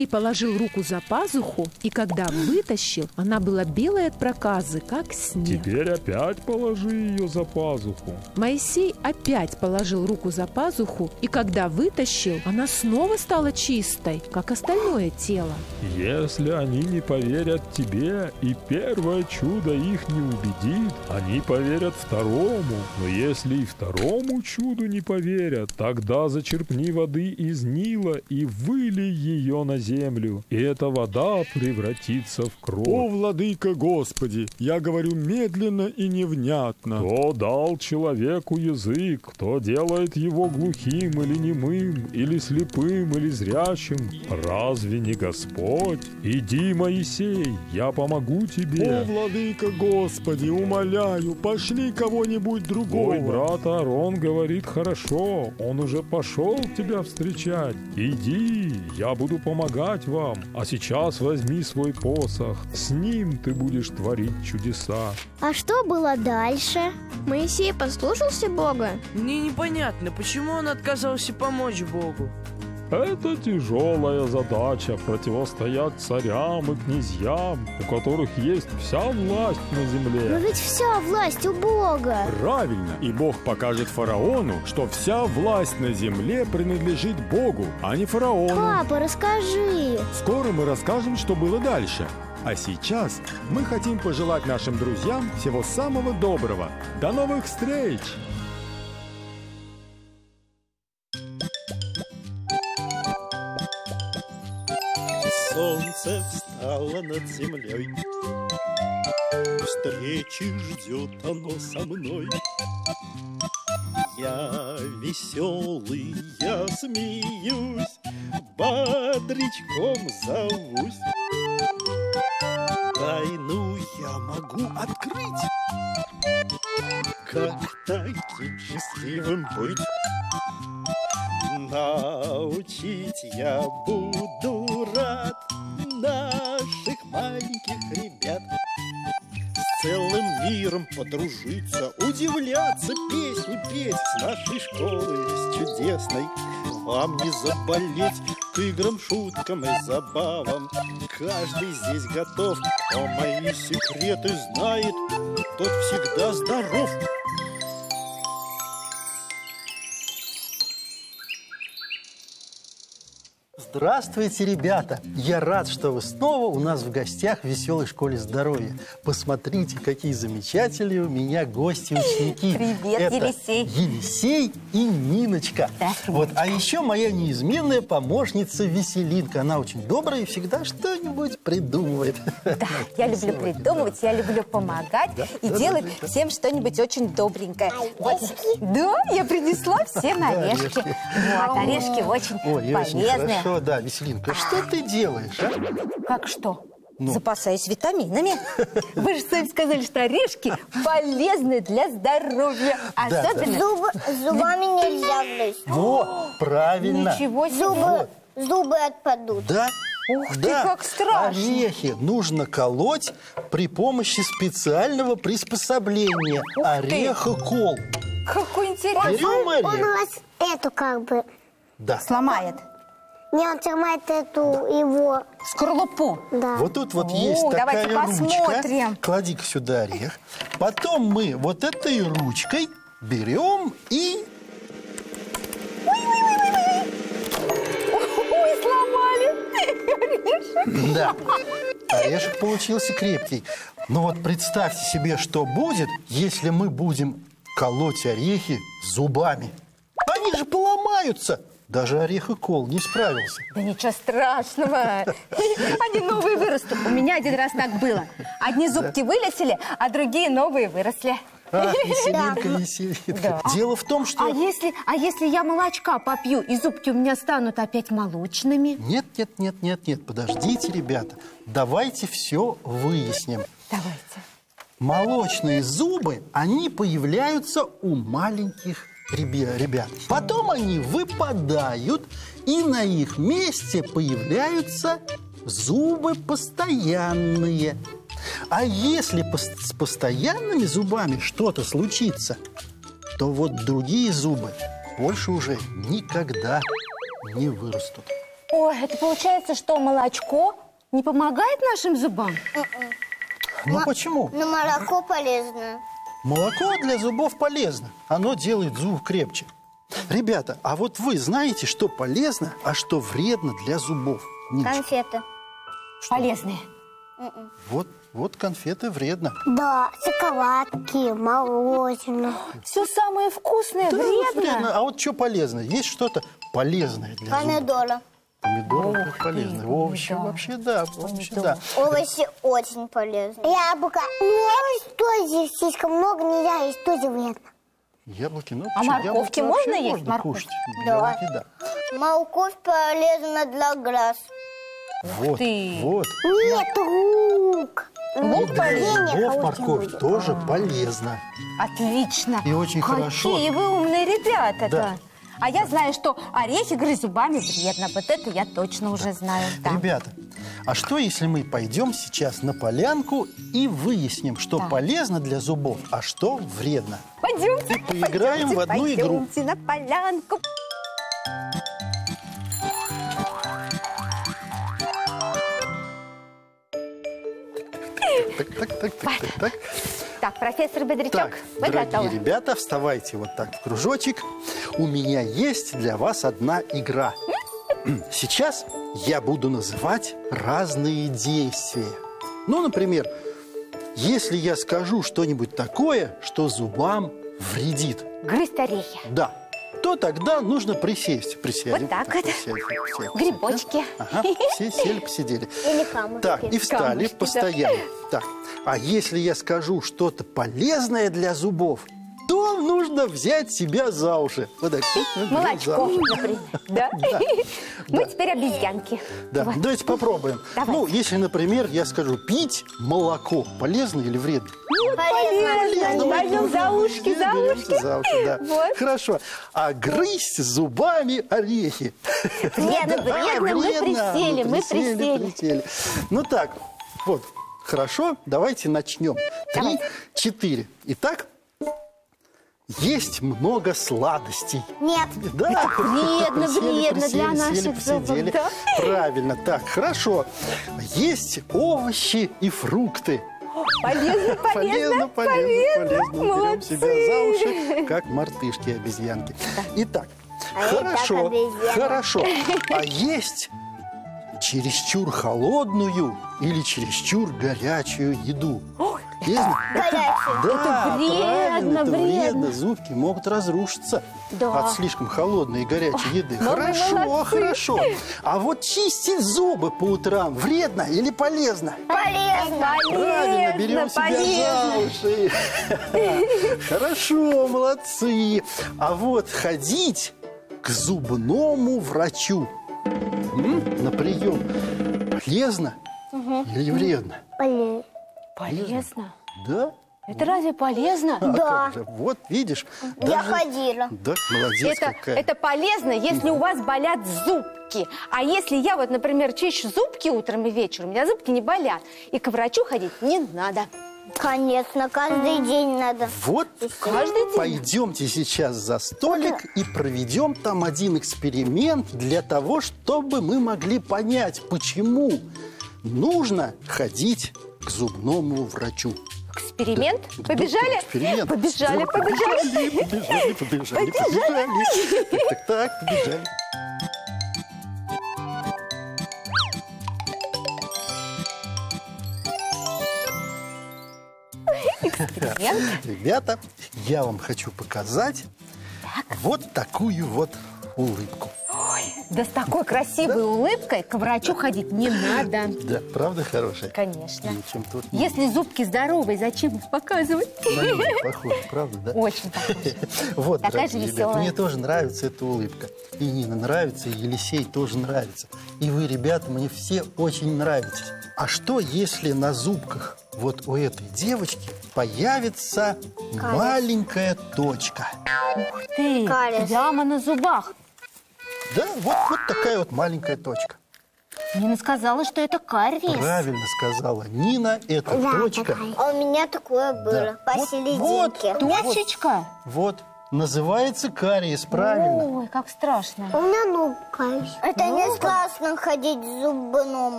И положил руку за пазуху, и когда вытащил, она была белая от проказы, как снег. Теперь опять положи ее за пазуху. Моисей опять положил руку за пазуху, и когда вытащил, она снова стала чистой, как остальное тело. Если они не поверят тебе, и первое чудо их не убедит, они поверят второму. Но если и второму чуду не поверят, тогда зачерпни воды из Нила и вылей ее на землю, и эта вода превратится в кровь. О, владыка Господи, я говорю медленно и невнятно. Кто дал человеку язык, кто делает его глухим или немым, или слепым, или зрячим? Разве не Господь? Иди, Моисей, я помогу тебе. О, владыка Господи, умоляю, пошли кого-нибудь другого. Твой брат Аарон говорит хорошо, он уже пошел тебя встречать. Иди, я буду помогать вам, а сейчас возьми свой посох, с ним ты будешь творить чудеса. А что было дальше? Моисей послушался Бога? Мне непонятно, почему он отказался помочь Богу. Это тяжелая задача — противостоять царям и князьям, у которых есть вся власть на Но земле. ведь вся власть у Бога. Правильно, и Бог покажет фараону, что вся власть на земле принадлежит Богу, а не фараону. Папа, расскажи. Скоро мы расскажем, что было дальше. А сейчас мы хотим пожелать нашим друзьям всего самого доброго. До новых встреч! Солнце встало над землей, встречи ждет оно со мной. Я веселый, я смеюсь, бодрячком зовусь. Тайну я могу открыть, как таким счастливым быть. Научить я буду рад наших маленьких ребят. С целым миром подружиться, удивляться, песни петь с нашей школы, с чудесной. Вам не заболеть к играм, шуткам и забавам. Каждый здесь готов, кто мои секреты знает, тот всегда здоров. Здравствуйте, ребята! Я рад, что вы снова у нас в гостях в веселой школе здоровья. Посмотрите, какие замечательные у меня гости-ученики. Привет, Это Елисей. Елисей и Ниночка. Вот, а еще моя неизменная помощница Веселинка. Она очень добрая и всегда что-нибудь придумывает. Да, я люблю придумывать, я люблю помогать и делать всем что-нибудь очень добренькое. Вот, да, я принесла всем орешки. Вот, орешки очень полезные. Хорошо, да, Веселинка. Что ты делаешь, а? Как что? Запасаюсь витаминами. Вы же сами сказали, что орешки полезны для здоровья. Особенно... Зубами нельзя грызть. Во, правильно. Ничего себе. Зубы отпадут. Да? Ух ты, как страшно. Орехи нужно колоть при помощи специального приспособления. Орехокол. Какой интересный. Берем Он у орех. вас эту как бы... Да. Сломает. Не, он снимает эту его... Скорлупу. Да. Вот тут вот есть давайте такая ручка. посмотрим. Клади-ка сюда орех. Потом мы вот этой ручкой берем и... Ой, сломали орешек. Да, орешек получился крепкий. Но вот представьте себе, что будет, если мы будем колоть орехи зубами. Они же поломаются. Даже орехокол не справился. Да ничего страшного. Они новые вырастут. У меня один раз так было. Одни зубки вылетели, а другие новые выросли. Веселинка, Веселинка. Да. Дело в том, что... А если я молочка попью, и зубки у меня станут опять молочными? Нет, подождите, ребята. Давайте все выясним. Давайте. Молочные зубы, они появляются у маленьких ребят. Потом они выпадают, и на их месте появляются зубы постоянные. А если с постоянными зубами что-то случится, то вот другие зубы больше уже никогда не вырастут. Ой, это получается, что молочко не помогает нашим зубам? Ну почему? Но молоко полезно. Молоко для зубов полезно. Оно делает зуб крепче. Ребята, а вот вы знаете, что полезно, а что вредно для зубов? Ниночка. Конфеты. Полезные. Вот конфеты вредно. Да, шоколадки, мороженое. Все самое вкусное Да, вредно. А вот что полезно? Есть что-то полезное для зубов? Помидоры. Помидоры полезны. Овощи вообще да. Овощи очень полезны. Яблоко. Ну, тоже слишком много нельзя есть, тоже вредно. Яблоки, ну, А морковки можно есть? Кушать. Да. Яблоки, да. Морковь полезна для глаз. Вот. Нет, лук. И для зубов морковь тоже полезна. Отлично. И очень хорошо. Какие вы умные ребята-то. Да. А я знаю, что орехи грызть зубами вредно. Вот это я точно уже знаю. Да. Ребята, а что, если мы пойдем сейчас на полянку и выясним, что полезно для зубов, а что вредно? Пойдемте, И поиграем в одну игру. Пойдемте на полянку. Так. Так, профессор Бодрячок, Так, вы дорогие готовы? ребята, вставайте вот так в кружочек. У меня есть для вас одна игра. Сейчас я буду называть разные действия. Ну, например, если я скажу что-нибудь такое, что зубам вредит. Грызть орехи. Да. То тогда нужно присесть. Присядем. Вот так вот. Присядем. Грибочки. Ага, все сели, посидели. Или камушки. Так, и встали Камушки, постоянно. Так, а если я скажу что-то полезное для зубов, то нужно взять себя за уши. Вот так. Молочко, например. Да? Мы теперь обезьянки. Да, Вот. давайте попробуем. Давайте. Ну, если, например, я скажу пить молоко, полезно или вредно? Полезно. Возьмем за ушки, Беремся за уши, да. Вот. Хорошо. А грызть зубами орехи? Вредно, Да, вредно. Мы присели. Ну так, вот, хорошо, давайте начнем. 3, Давай. 4. Итак, есть много сладостей. Нет. Да, вредно, вредно для наших зубов, посидели. да? Правильно, так, хорошо. Есть овощи и фрукты. Полезно. Берем Молодцы. себя за уши, как мартышки-обезьянки. Итак, хорошо. А есть чересчур холодную или чересчур горячую еду? Полезно? Горячий. Да, вредно, правильно, это вредно. вредно. Зубки могут разрушиться Да. от слишком холодной и горячей еды. ну вы молодцы. Хорошо. А вот чистить зубы по утрам вредно или полезно? Полезно. Правильно, берем себя за уши. Хорошо, молодцы. А вот ходить к зубному врачу на прием полезно или вредно? Полезно? Да? Это разве полезно? А Да. как же? Вот, видишь. Я ходила. Да, молодец какая. Это полезно, если у вас болят зубки. А если я вот, например, чищу зубки утром и вечером, у меня зубки не болят, и к врачу ходить не надо. Конечно, каждый день надо. Вот, Каждый день. пойдемте сейчас за столик и проведем там один эксперимент для того, чтобы мы могли понять, почему нужно ходить к зубному врачу. Эксперимент? Да, Побежали? эксперимент. Побежали. Побежали. Так, побежали. Эксперимент? Ребята, я вам хочу показать вот такую вот улыбку. Да с такой красивой улыбкой к врачу ходить не надо. Да, правда хорошая? Конечно. Ничем тут не Если зубки здоровые, зачем их показывать? на нее похоже, правда, да? Очень похоже. Вот, Такая же дорогие ребята, веселая. мне тоже нравится эта улыбка. И Нина нравится, и Елисей тоже нравится. И вы, ребята, мне все очень нравитесь. А что, если на зубках вот у этой девочки появится маленькая точка? Ты, Кариес. прямо на зубах. Да, вот такая вот маленькая точка. Нина сказала, что это кариес. Правильно сказала Нина, это точка. А у меня такое было Да. посерединке. Точечка? Вот, называется кариес, правильно? Ой, как страшно. У меня ногу кариес. Это не страшно ходить к зубному.